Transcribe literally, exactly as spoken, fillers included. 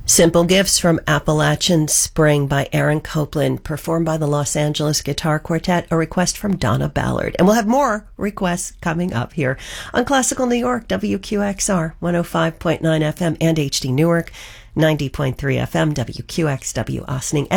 Simple Gifts from Appalachian Spring by Aaron Copland, performed by the Los Angeles Guitar Quartet, a request from Donna Ballard. And we'll have more requests coming up here on Classical New York, W Q X R, one oh five point nine F M, and H D Newark, ninety point three F M, W Q X W Austining.